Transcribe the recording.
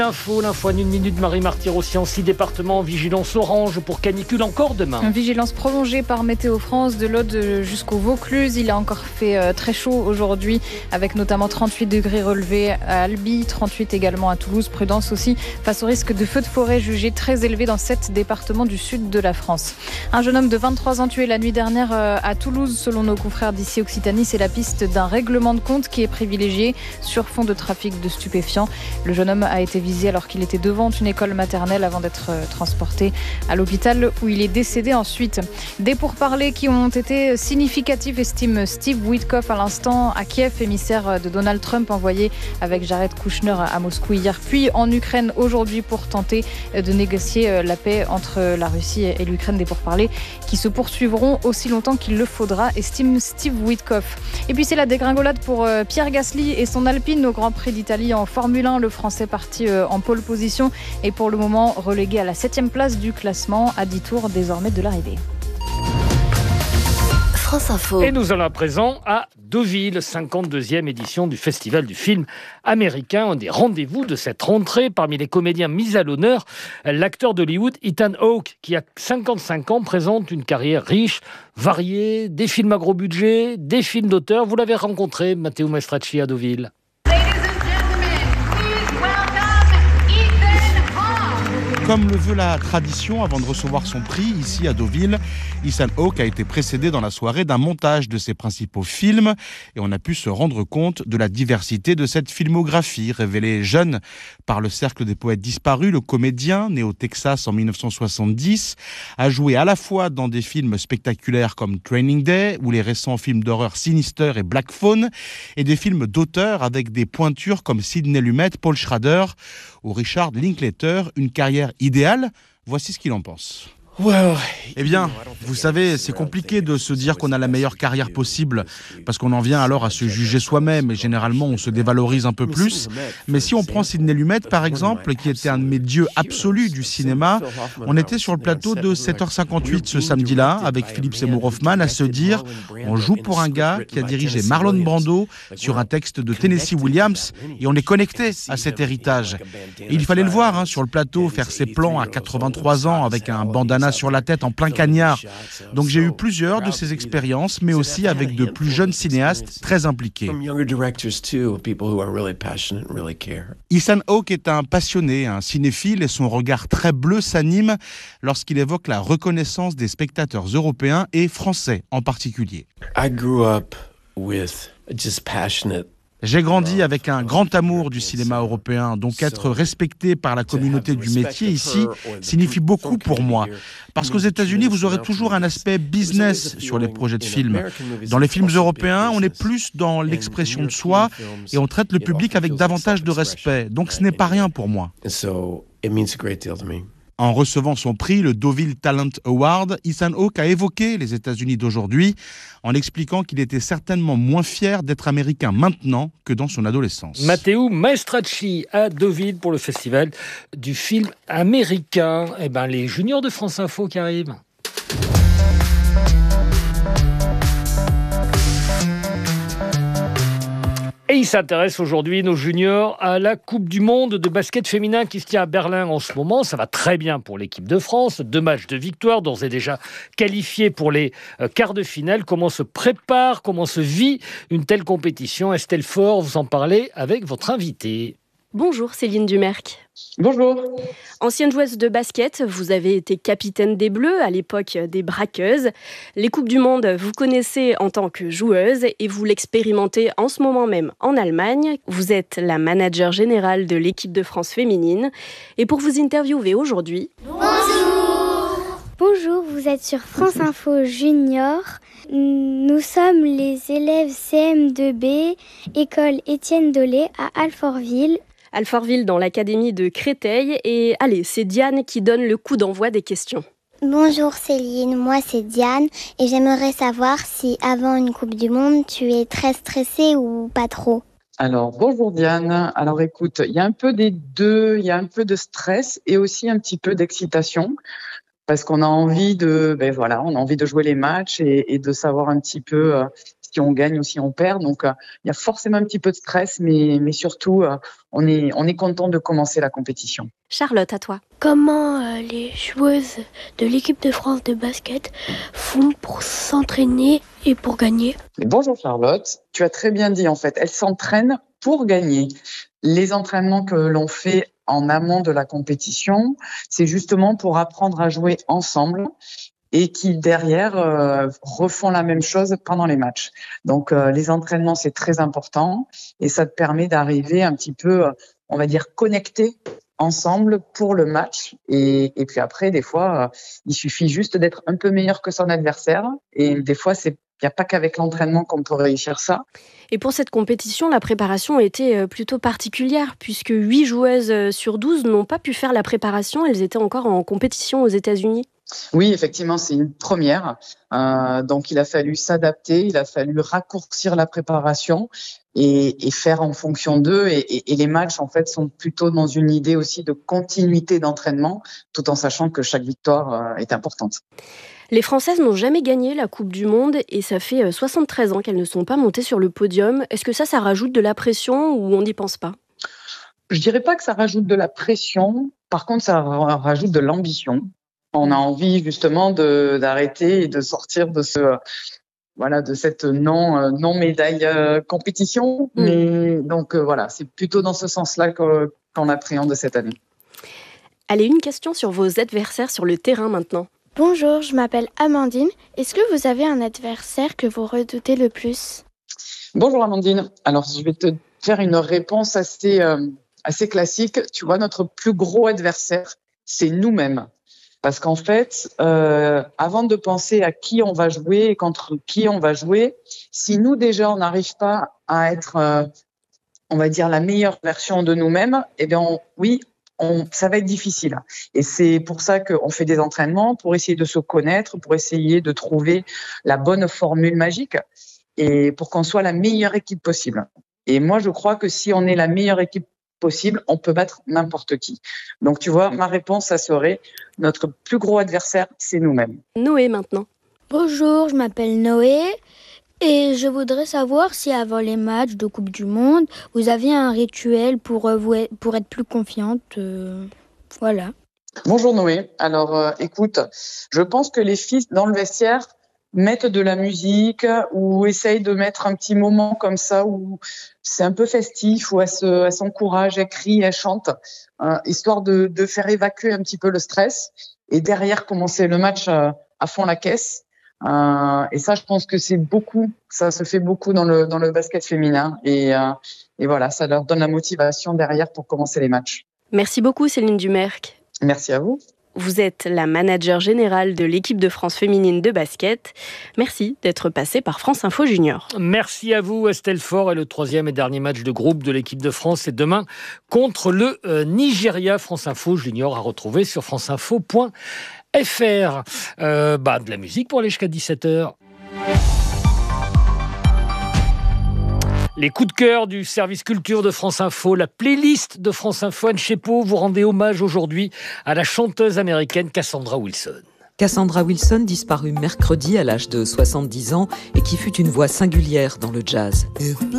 L'info en une minute, Marie Martyr-Ossian, 6 départements, vigilance orange pour canicule encore demain. Vigilance prolongée par Météo France de l'Aude jusqu'au Vaucluse. Il a encore fait très chaud aujourd'hui avec notamment 38 degrés relevés à Albi, 38 également à Toulouse. Prudence aussi face au risque de feux de forêt jugé très élevé dans 7 départements du sud de la France. Un jeune homme de 23 ans tué la nuit dernière à Toulouse. Selon nos confrères d'ici Occitanie, c'est la piste d'un règlement de compte qui est privilégié sur fond de trafic de stupéfiants. Le jeune homme a été visé alors qu'il était devant une école maternelle avant d'être transporté à l'hôpital où il est décédé ensuite. Des pourparlers qui ont été significatifs, estime Steve Witkoff à l'instant à Kiev, émissaire de Donald Trump envoyé avec Jared Kushner à Moscou hier, puis en Ukraine aujourd'hui pour tenter de négocier la paix entre la Russie et l'Ukraine. Des pourparlers qui se poursuivront aussi longtemps qu'il le faudra, estime Steve Witkoff. Et puis c'est la dégringolade pour Pierre Gasly et son Alpine au Grand Prix d'Italie en Formule 1. Le Français parti en pole position et pour le moment relégué à la 7e place du classement à 10 tours désormais de l'arrivée. France Info. Et nous allons à présent à Deauville, 52e édition du Festival du film américain. Un des rendez-vous de cette rentrée parmi les comédiens mis à l'honneur, l'acteur d'Hollywood Ethan Hawke qui a 55 ans présente une carrière riche, variée, des films à gros budget, des films d'auteur. Vous l'avez rencontré, Matteo Maestracci, à Deauville. Comme le veut la tradition, avant de recevoir son prix ici à Deauville, Ethan Hawke a été précédé dans la soirée d'un montage de ses principaux films et on a pu se rendre compte de la diversité de cette filmographie. Révélé jeune par le Cercle des poètes disparus, le comédien, né au Texas en 1970, a joué à la fois dans des films spectaculaires comme Training Day ou les récents films d'horreur Sinister et Black Phone et des films d'auteur avec des pointures comme Sidney Lumet, Paul Schrader ou Richard Linklater, une carrière idéale. Voici ce qu'il en pense. Eh bien, vous savez, c'est compliqué de se dire qu'on a la meilleure carrière possible parce qu'on en vient alors à se juger soi-même et généralement on se dévalorise un peu plus. Mais si on prend Sidney Lumet par exemple, qui était un de mes dieux absolus du cinéma, on était sur le plateau de 7h58 ce samedi-là avec Philippe Seymour Hoffman à se dire on joue pour un gars qui a dirigé Marlon Brando sur un texte de Tennessee Williams et on est connecté à cet héritage. Et il fallait le voir sur le plateau faire ses plans à 83 ans avec un bandana sur la tête en plein cagnard. Donc j'ai eu plusieurs de ces expériences, mais aussi avec de plus jeunes cinéastes très impliqués. Ethan Hawke est un passionné, un cinéphile, et son regard très bleu s'anime lorsqu'il évoque la reconnaissance des spectateurs européens et français en particulier. J'ai grandi avec un grand amour du cinéma européen, donc être respecté par la communauté du métier ici signifie beaucoup pour moi. Parce qu'aux États-Unis, vous aurez toujours un aspect business sur les projets de films. Dans les films européens, on est plus dans l'expression de soi et on traite le public avec davantage de respect. Donc ce n'est pas rien pour moi. En recevant son prix, le Deauville Talent Award, Ethan Hawke a évoqué les États-Unis d'aujourd'hui en expliquant qu'il était certainement moins fier d'être américain maintenant que dans son adolescence. Matteo Maestracci à Deauville pour le Festival du film américain. Les juniors de France Info qui arrivent. Et ils s'intéressent aujourd'hui, nos juniors, à la Coupe du Monde de basket féminin qui se tient à Berlin en ce moment. Ça va très bien pour l'équipe de France. 2 matchs de victoire, d'ores et déjà qualifiés pour les quarts de finale. Comment se prépare, comment se vit une telle compétition? Estelle Faure, vous en parlez avec votre invitée. Bonjour Céline Dumerc. Bonjour. Ancienne joueuse de basket, vous avez été capitaine des Bleus à l'époque des Braqueuses. Les Coupes du Monde, vous connaissez en tant que joueuse et vous l'expérimentez en ce moment même en Allemagne. Vous êtes la manager générale de l'équipe de France féminine. Et pour vous interviewer aujourd'hui... Bonjour, vous êtes sur France Info Junior. Nous sommes les élèves CM2B, école Étienne Dolé à Alfortville. Alfortville dans l'académie de Créteil. Et allez, c'est Diane qui donne le coup d'envoi des questions. Bonjour Céline, moi c'est Diane et j'aimerais savoir si avant une Coupe du Monde, tu es très stressée ou pas trop. Alors, bonjour Diane. Alors écoute, il y a un peu des deux, il y a un peu de stress et aussi un petit peu d'excitation. Parce qu'on a envie de, on a envie de jouer les matchs et de savoir un petit peu si on gagne ou si on perd. Donc, il y a forcément un petit peu de stress, mais surtout, on est content de commencer la compétition. Charlotte, à toi. Comment les joueuses de l'équipe de France de basket font pour s'entraîner et pour gagner? Bonjour Charlotte, tu as très bien dit en fait, elles s'entraînent pour gagner. Les entraînements que l'on fait en amont de la compétition, c'est justement pour apprendre à jouer ensemble et qui derrière refont la même chose pendant les matchs. Donc les entraînements, c'est très important et ça te permet d'arriver un petit peu, on va dire, connecté ensemble pour le match. Et puis après, des fois, il suffit juste d'être un peu meilleur que son adversaire. Et des fois, il n'y a pas qu'avec l'entraînement qu'on peut réussir ça. Et pour cette compétition, la préparation a été plutôt particulière, puisque 8 joueuses sur 12 n'ont pas pu faire la préparation. Elles étaient encore en compétition aux États-Unis. Oui, effectivement, c'est une première. Donc, il a fallu s'adapter, il a fallu raccourcir la préparation et faire en fonction d'eux. Et les matchs, en fait, sont plutôt dans une idée aussi de continuité d'entraînement, tout en sachant que chaque victoire est importante. Les Françaises n'ont jamais gagné la Coupe du Monde et ça fait 73 ans qu'elles ne sont pas montées sur le podium. Est-ce que ça rajoute de la pression ou on n'y pense pas ? Je dirais pas que ça rajoute de la pression. Par contre, ça rajoute de l'ambition. On a envie justement d'arrêter et de sortir de de cette non médaille compétition. Mais donc voilà, c'est plutôt dans ce sens-là qu'on appréhende cette année. Allez, une question sur vos adversaires sur le terrain maintenant. Bonjour, je m'appelle Amandine. Est-ce que vous avez un adversaire que vous redoutez le plus? Bonjour Amandine. Alors je vais te faire une réponse assez classique. Tu vois, notre plus gros adversaire, c'est nous-mêmes. Parce qu'en fait, avant de penser à qui on va jouer et contre qui on va jouer, si nous déjà on n'arrive pas à être, on va dire, la meilleure version de nous-mêmes, eh bien ça va être difficile. Et c'est pour ça qu'on fait des entraînements, pour essayer de se connaître, pour essayer de trouver la bonne formule magique et pour qu'on soit la meilleure équipe possible. Et moi, je crois que si on est la meilleure équipe possible, on peut battre n'importe qui. Donc, tu vois, ma réponse, ça serait notre plus gros adversaire, c'est nous-mêmes. Noé, maintenant. Bonjour, je m'appelle Noé et je voudrais savoir si avant les matchs de Coupe du Monde, vous aviez un rituel pour être plus confiante. Voilà. Bonjour Noé. Alors, écoute, je pense que les filles dans le vestiaire mettent de la musique ou essayent de mettre un petit moment comme ça où c'est un peu festif, où elles s'encouragent, elles crient, elles chantent, histoire de faire évacuer un petit peu le stress et derrière commencer le match à fond la caisse. Et ça, je pense que ça se fait beaucoup dans le basket féminin et voilà, ça leur donne la motivation derrière pour commencer les matchs. Merci beaucoup Céline Dumerc. Merci à vous. Vous êtes la manager générale de l'équipe de France féminine de basket. Merci d'être passée par France Info Junior. Merci à vous Estelle Faure. Et le troisième et dernier match de groupe de l'équipe de France, c'est demain contre le Nigeria. France Info Junior à retrouver sur franceinfo.fr. De la musique pour aller jusqu'à 17h. Les coups de cœur du service culture de France Info, la playlist de France Info. Anne Chepeau, vous rendez hommage aujourd'hui à la chanteuse américaine Cassandra Wilson. Cassandra Wilson, disparue mercredi à l'âge de 70 ans et qui fut une voix singulière dans le jazz.